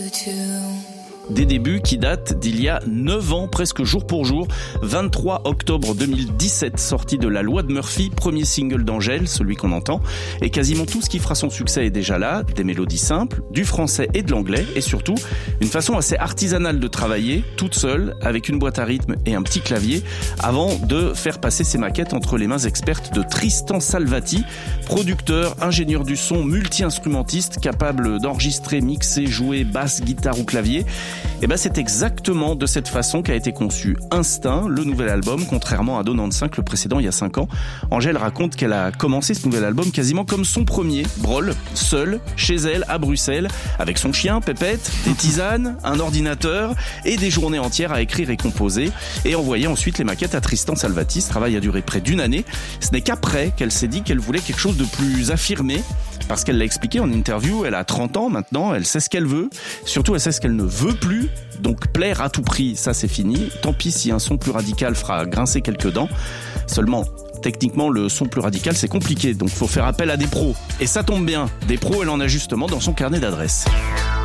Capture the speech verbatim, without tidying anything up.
Des débuts qui datent d'il y a neuf ans, presque jour pour jour. vingt-trois octobre deux mille dix-sept, sortie de La Loi de Murphy, premier single d'Angèle, celui qu'on entend. Et quasiment tout ce qui fera son succès est déjà là. Des mélodies simples, du français et de l'anglais. Et surtout, une façon assez artisanale de travailler, toute seule, avec une boîte à rythme et un petit clavier, avant de faire passer ses maquettes entre les mains expertes de Tristan Salvati, producteur, ingénieur du son, multi-instrumentiste, capable d'enregistrer, mixer, jouer basse, guitare ou clavier. Et ben c'est exactement de cette façon qu'a été conçu Instinct, le nouvel album, contrairement à quatre-vingt-quinze, le précédent il y a cinq ans. Angèle raconte qu'elle a commencé ce nouvel album quasiment comme son premier, Brol, seule, chez elle, à Bruxelles, avec son chien, Pépette, des tisanes, un ordinateur et des journées entières à écrire et composer, et envoyer ensuite les maquettes à Tristan Salvati. Ce travail a duré près d'une année. Ce n'est qu'après qu'elle s'est dit qu'elle voulait quelque chose de plus affirmé, parce qu'elle l'a expliqué en interview, elle a trente ans maintenant, elle sait ce qu'elle veut, surtout elle sait ce qu'elle ne veut plus, donc plaire à tout prix, ça c'est fini, tant pis si un son plus radical fera grincer quelques dents, seulement techniquement le son plus radical c'est compliqué, donc faut faire appel à des pros, et ça tombe bien, des pros elle en a justement dans son carnet d'adresses.